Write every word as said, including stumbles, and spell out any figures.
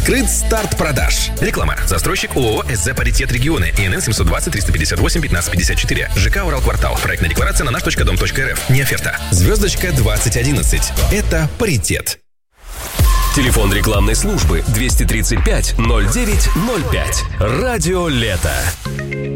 Открыт старт продаж. Реклама. Застройщик ООО СЗ «Паритет Регионы». ИНН семьсот двадцать триста пятьдесят восемь пятнадцать пятьдесят четыре. ЖК «Уралквартал». Проектная декларация на наш точка дом точка эр эф. Не оферта. Звездочка двадцать одиннадцать. Это «Паритет». Телефон рекламной службы двести тридцать пять ноль девять ноль пять. Радио «Лето».